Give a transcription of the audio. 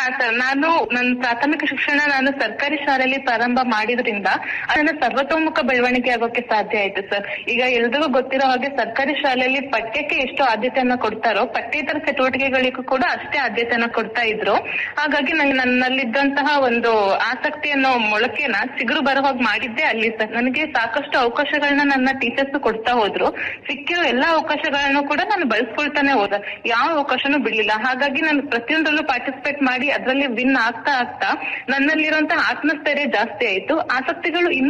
Sir, ನನ್ನ ಪ್ರಾಥಮಿಕ ಶಿಕ್ಷಣ ನಾನು ಸರ್ಕಾರಿ ಶಾಲೆಯಲ್ಲಿ ಪ್ರಾರಂಭ ಮಾಡಿದ್ರಿಂದ ನನ್ನ ಸರ್ವತೋಮುಖ ಬೆಳವಣಿಗೆ ಆಗೋಕೆ ಸಾಧ್ಯ ಆಯ್ತು ಸರ್. ಈಗ ಎಲ್ರಿಗೂ ಗೊತ್ತಿರೋ ಹಾಗೆ ಸರ್ಕಾರಿ ಶಾಲೆಯಲ್ಲಿ ಪಠ್ಯಕ್ಕೆ ಎಷ್ಟು ಆದ್ಯತೆಯನ್ನ ಕೊಡ್ತಾರೋ ಪಠ್ಯೇತರ ಚಟುವಟಿಕೆಗಳಿಗೂ ಕೂಡ ಅಷ್ಟೇ ಆದ್ಯತೆಯನ್ನ ಕೊಡ್ತಾ ಇದ್ರು. ಹಾಗಾಗಿ ನನ್ನಲ್ಲಿದ್ದಂತಹ ಒಂದು ಆಸಕ್ತಿ ಅನ್ನೋ ಮೊಳಕೆನ ಚಿಗುರು ಬರೋ ಹಾಗೆ ಮಾಡಿದ್ದೆ ಅಲ್ಲಿ ಸರ್. ನನಗೆ ಸಾಕಷ್ಟು ಅವಕಾಶಗಳನ್ನ ನನ್ನ ಟೀಚರ್ಸ್ ಕೊಡ್ತಾ ಹೋದ್ರು. ಸಿಕ್ಕಿರೋ ಎಲ್ಲಾ ಅವಕಾಶಗಳನ್ನು ಕೂಡ ನಾನು ಬಳಸ್ಕೊಳ್ತಾನೆ ಹೋದ, ಯಾವ ಅವಕಾಶನೂ ಬಿಡ್ಲಿಲ್ಲ. ಹಾಗಾಗಿ ನಾನು ಪ್ರತಿಯೊಂದರಲ್ಲೂ ಪಾರ್ಟಿಸಿಪೇಟ್ ಮಾಡಿ ಅದರಲ್ಲಿ ವಿನ್ ಆಗ್ತಾ ಆಗ್ತಾ ನನ್ನಲ್ಲಿರುವಂತಹ ಆತ್ಮಸ್ಥೈರ್ಯ ಜಾಸ್ತಿ ಆಯ್ತು. ಆಸಕ್ತಿಗಳು ಇನ್ನೂ